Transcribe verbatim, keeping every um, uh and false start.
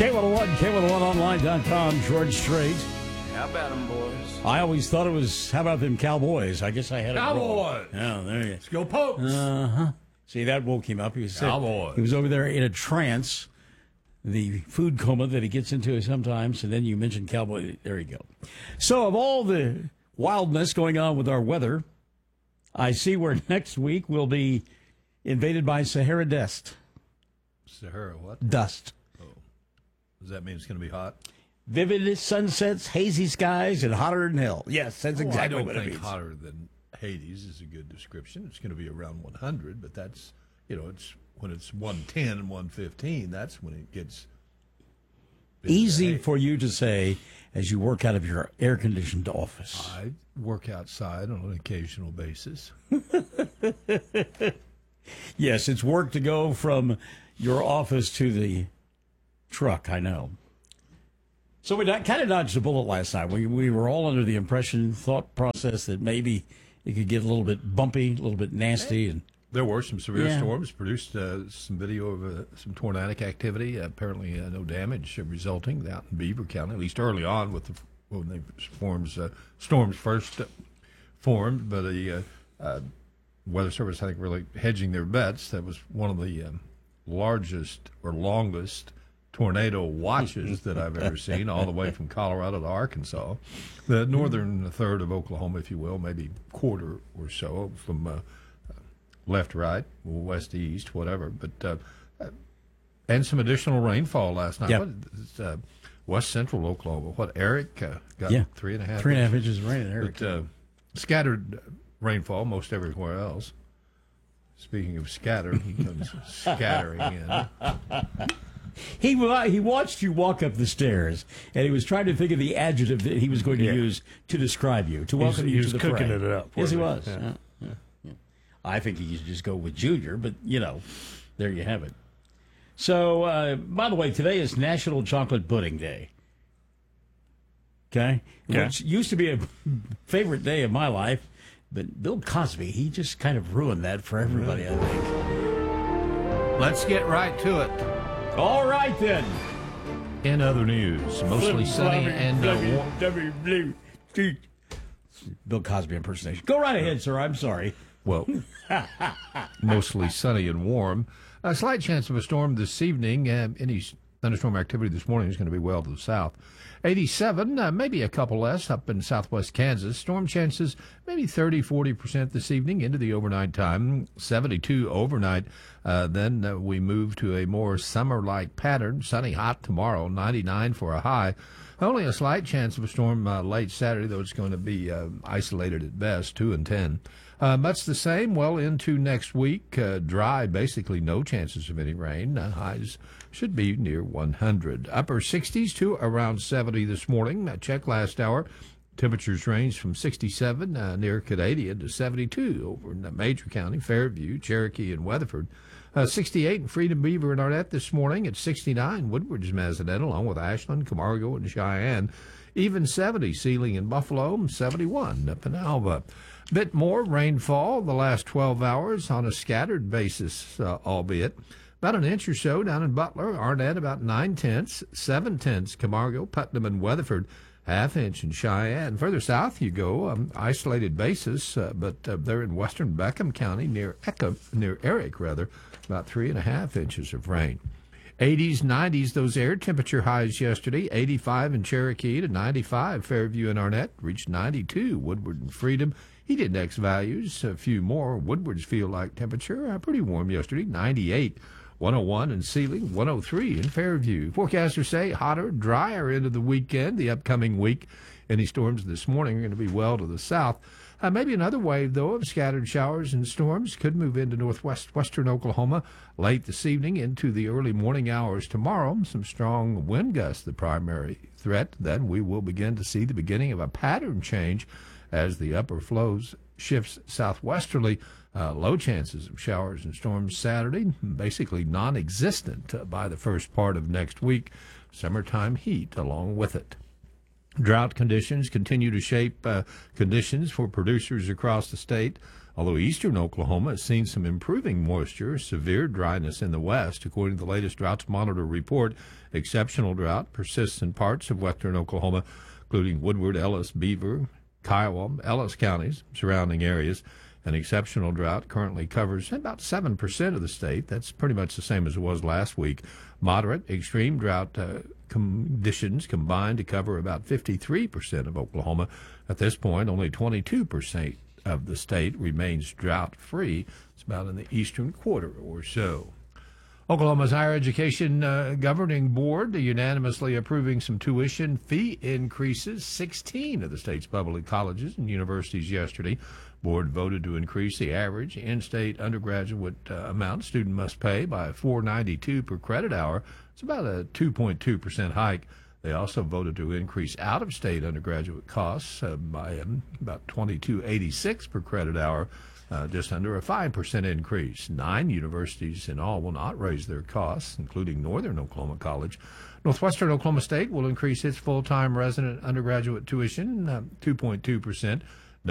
K one oh one, K one oh one online dot com, George Strait. How about them, boys? I always thought it was, how about them Cowboys? I guess I had it wrong. Cowboys! Yeah, there you Let's go, Pokes! Uh-huh. See, that woke him up. He was, Cowboys. he was over there in a trance, the food coma that he gets into sometimes, and then you mentioned Cowboy. There you go. So, of all the wildness going on with our weather, I see where next week we'll be invaded by Sahara dust. Sahara what? Dust. Oh. Does that mean it's going to be hot? Vivid sunsets, hazy skies, and hotter than hell. Yes, that's Oh, exactly I don't what think it means. hotter than Hades is a good description. It's going to be around one hundred, but that's, you know, it's when it's one ten and one fifteen, that's when it gets Easy for you to say as you work out of your air-conditioned office. I work outside on an occasional basis. Yes, it's work to go from your office to the truck, I know. So we kind of dodged a bullet last night. We we were all under the impression, thought process that maybe it could get a little bit bumpy, a little bit nasty. And There were some severe Yeah. storms, produced uh, some video of uh, some tornadic activity. Uh, apparently, uh, no damage uh, resulting out in Beaver County, at least early on with the, when the forms, uh, storms first uh, formed. But the uh, uh, Weather Service, I think, really hedging their bets. That was one of the um, largest or longest tornado watches that I've ever seen, all the way from Colorado to Arkansas. The northern third of Oklahoma, if you will, maybe quarter or so from uh, left, right, west to east, whatever. But uh, uh, and some additional rainfall last night. Yep. What, it's, uh, west central Oklahoma. What, Eric uh, got Yeah. three and a half. three and a half inches of rain in Eric. But, uh, scattered rainfall most everywhere else. Speaking of scattered, he comes scattering in. He wa- he watched you walk up the stairs, and he was trying to think of the adjective that he was going to Yeah. use to describe you, to He was- welcome he you was to the cooking fray. it up for Yes, he me. was. Yeah. Yeah, yeah, yeah. I think he should just go with Junior, but, you know, there you have it. So, uh, by the way, today is National Chocolate Pudding Day. Okay? Okay. Which used to be a favorite day of my life, but Bill Cosby, he just kind of ruined that for everybody, I think. Let's get right to it. All right, then. In other news, mostly sunny and uh, warm. Bill Cosby impersonation. Go right ahead, sir. I'm sorry. Well, mostly sunny and warm. A slight chance of a storm this evening. Uh, any thunderstorm activity this morning is going to be well to the south. eighty-seven, uh, maybe a couple less up in southwest Kansas. Storm chances maybe thirty, forty percent this evening into the overnight time. seventy-two overnight. Uh, then uh, we move to a more summer-like pattern. Sunny, hot tomorrow. ninety-nine for a high. Only a slight chance of a storm uh, late Saturday, though it's going to be uh, isolated at best, two and ten. Uh, much the same well into next week. Uh, dry, basically no chances of any rain. Uh, highs should be near one hundred. Upper sixties to around seventy this morning. Uh, check last hour. Temperatures range from sixty-seven uh, near Canadian to seventy-two over in uh, Major County, Fairview, Cherokee, and Weatherford. Uh, sixty-eight in Freedom, Beaver, and Arnett this morning. At sixty-nine, Woodward's Mazadette, along with Ashland, Camargo, and Cheyenne. Even seventy, Sealing and Buffalo, seventy-one up in Alva. Bit more rainfall the last twelve hours on a scattered basis, uh, albeit. About an inch or so down in Butler, Arnett about nine tenths, seven tenths, Camargo, Putnam, and Weatherford. Half inch in Cheyenne. Further south you go, um, isolated basis, uh, but uh, they're in western Beckham County near Eckham, near Eric, rather, about three and a half inches of rain. eighties, nineties, those air temperature highs yesterday. eighty-five in Cherokee to ninety-five. Fairview and Arnett reached ninety-two. Woodward and Freedom. Heat index values, a few more. Woodward's feel-like temperature, uh, pretty warm yesterday, ninety-eight. one oh one in Sealing, one oh three in Fairview. Forecasters say hotter, drier into the weekend, the upcoming week. Any storms this morning are going to be well to the south. Uh, maybe another wave, though, of scattered showers and storms could move into northwest western Oklahoma late this evening into the early morning hours tomorrow. Some strong wind gusts, the primary threat. Then we will begin to see the beginning of a pattern change as the upper flows shifts southwesterly. Uh, low chances of showers and storms Saturday, basically non-existent uh, by the first part of next week. Summertime heat along with it. Drought conditions continue to shape uh, conditions for producers across the state. although eastern Oklahoma has seen some improving moisture, severe dryness in the west. According to the latest Droughts Monitor report, exceptional drought persists in parts of western Oklahoma, including Woodward, Ellis, Beaver, Kiowa, Ellis counties, surrounding areas. An exceptional drought currently covers about seven percent of the state. That's pretty much the same as it was last week. Moderate extreme drought uh, conditions combined to cover about fifty-three percent of Oklahoma. At this point, only twenty-two percent of the state remains drought-free. It's about in the eastern quarter or so. Oklahoma's Higher Education uh, Governing Board unanimously approving some tuition fee increases. sixteen of the state's public colleges and universities yesterday. Board voted to increase the average in-state undergraduate uh, amount student must pay by four dollars and ninety-two cents per credit hour. It's about a two point two percent hike. They also voted to increase out-of-state undergraduate costs uh, by um, about twenty-two dollars and eighty-six cents per credit hour, uh, just under a five percent increase. Nine universities in all will not raise their costs, including Northern Oklahoma College. Northwestern Oklahoma State will increase its full-time resident undergraduate tuition uh, two point two percent.